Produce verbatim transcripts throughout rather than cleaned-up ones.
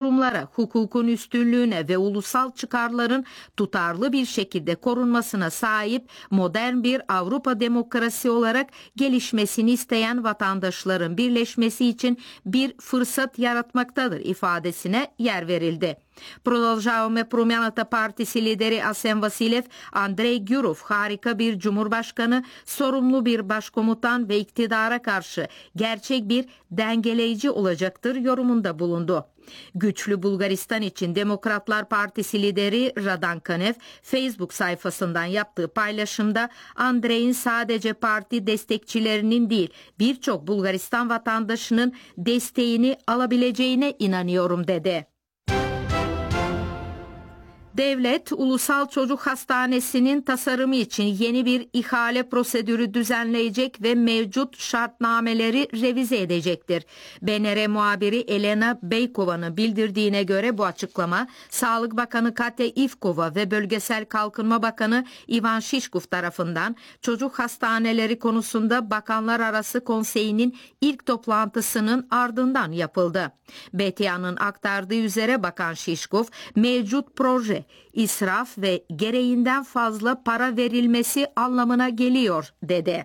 kurumlara, hukukun üstünlüğüne ve ulusal çıkarların tutarlı bir şekilde korunmasına sahip modern bir Avrupa demokrasi olarak gelişmesini isteyen vatandaşların birleşmesi için bir fırsat yaratmaktadır ifadesine yer verildi. Продолжаваме промяната partisi lideri Asen Vasilyev, Andrei Gurov harika bir cumhurbaşkanı, sorumlu bir başkomutan ve iktidara karşı gerçek bir dengeleyici olacaktır yorumunda bulundu. Güçlü Bulgaristan için Demokratlar Partisi lideri Radan Kanev, Facebook sayfasından yaptığı paylaşımda Andrei'nin sadece parti destekçilerinin değil birçok Bulgaristan vatandaşının desteğini alabileceğine inanıyorum dedi. Devlet, Ulusal Çocuk Hastanesi'nin tasarımı için yeni bir ihale prosedürü düzenleyecek ve mevcut şartnameleri revize edecektir. B N R muhabiri Elena Beykova'nın bildirdiğine göre bu açıklama, Sağlık Bakanı Katya Ivkova ve Bölgesel Kalkınma Bakanı Ivan Şişkov tarafından çocuk hastaneleri konusunda Bakanlar Arası Konseyi'nin ilk toplantısının ardından yapıldı. B T A'nın aktardığı üzere Bakan Şişkov, mevcut proje israf ve gereğinden fazla para verilmesi anlamına geliyor dedi.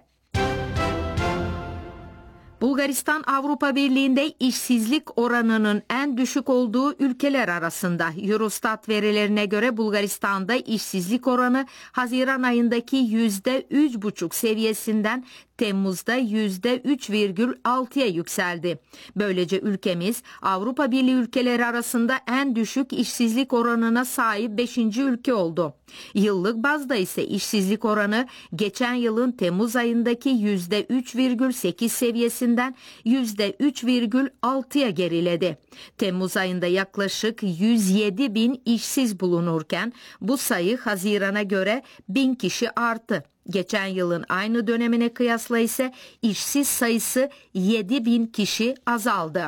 Bulgaristan Avrupa Birliği'nde işsizlik oranının en düşük olduğu ülkeler arasında. Eurostat verilerine göre Bulgaristan'da işsizlik oranı Haziran ayındaki yüzde üç buçuk seviyesinden Temmuz'da yüzde üç virgül altıya yükseldi. Böylece ülkemiz Avrupa Birliği ülkeleri arasında en düşük işsizlik oranına sahip beşinci ülke oldu. Yıllık bazda ise işsizlik oranı geçen yılın Temmuz ayındaki yüzde üç virgül sekiz seviyesinden yüzde üç virgül altıya geriledi. Temmuz ayında yaklaşık yüz yedi bin işsiz bulunurken bu sayı Haziran'a göre bin kişi arttı. Geçen yılın aynı dönemine kıyasla ise işsiz sayısı yedi bin kişi azaldı.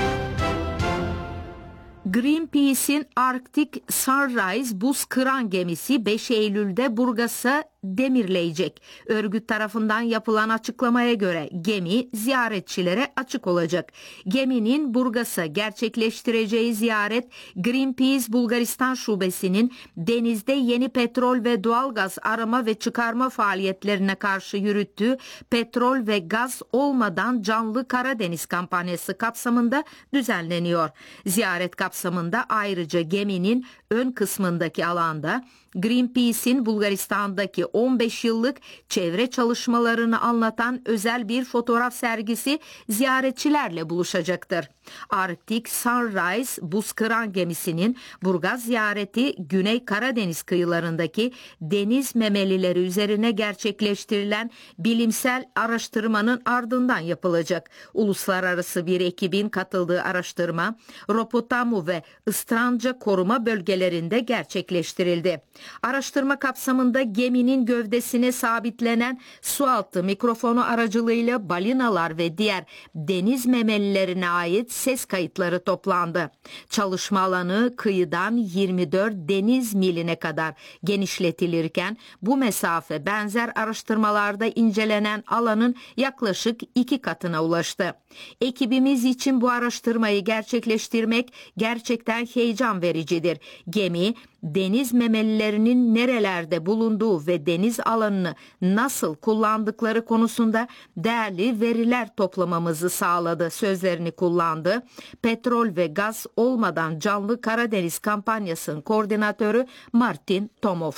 Greenpeace'in Arctic Sunrise buz kıran gemisi beş Eylül'de Burgas'a demirleyecek. Örgüt tarafından yapılan açıklamaya göre gemi ziyaretçilere açık olacak. Geminin Burgas'a gerçekleştireceği ziyaret Greenpeace Bulgaristan Şubesi'nin denizde yeni petrol ve doğalgaz arama ve çıkarma faaliyetlerine karşı yürüttüğü petrol ve gaz olmadan canlı Karadeniz kampanyası kapsamında düzenleniyor. Ziyaret kapsamında ayrıca geminin ön kısmındaki alanda Greenpeace'in Bulgaristan'daki on beş yıllık çevre çalışmalarını anlatan özel bir fotoğraf sergisi ziyaretçilerle buluşacaktır. Arctic Sunrise buz kıran gemisinin Burgaz ziyareti Güney Karadeniz kıyılarındaki deniz memelileri üzerine gerçekleştirilen bilimsel araştırmanın ardından yapılacak. Uluslararası bir ekibin katıldığı araştırma Ropotamu ve Istranca koruma bölgelerinde gerçekleştirildi. Araştırma kapsamında geminin gövdesine sabitlenen sualtı mikrofonu aracılığıyla balinalar ve diğer deniz memelilerine ait ses kayıtları toplandı. Çalışma alanı kıyıdan yirmi dört deniz miline kadar genişletilirken bu mesafe benzer araştırmalarda incelenen alanın yaklaşık iki katına ulaştı. Ekibimiz için bu araştırmayı gerçekleştirmek gerçekten heyecan vericidir. Gemi deniz memelilerinin nerelerde bulunduğu ve deniz alanını nasıl kullandıkları konusunda değerli veriler toplamamızı sağladı sözlerini kullandı. Petrol ve gaz olmadan canlı Karadeniz kampanyasının koordinatörü Martin Tomov.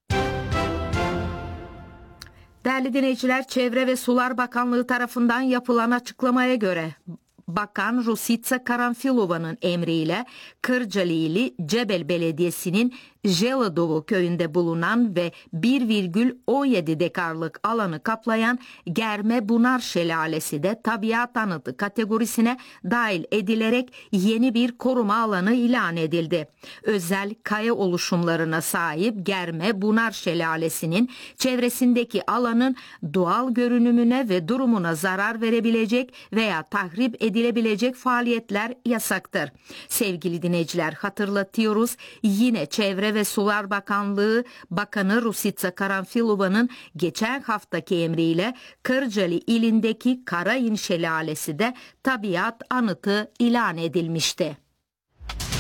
Değerli dinleyiciler, Çevre ve Sular Bakanlığı tarafından yapılan açıklamaya göre Bakan Rusica Karanfilova'nın emriyle Kırcaali'li Cebel Belediyesi'nin Jeladovo köyünde bulunan ve bir virgül on yedi dekarlık alanı kaplayan Germe Bunar Şelalesi de tabiat anıtı kategorisine dahil edilerek yeni bir koruma alanı ilan edildi. Özel kaya oluşumlarına sahip Germe Bunar Şelalesi'nin çevresindeki alanın doğal görünümüne ve durumuna zarar verebilecek veya tahrip edilebilecek faaliyetler yasaktır. Sevgili dinleyiciler, hatırlatıyoruz, yine Çevre ve Sular Bakanlığı Bakanı Rusica Karanfilova'nın geçen haftaki emriyle Kırcaali ilindeki Karain Şelalesi de tabiat anıtı ilan edilmişti.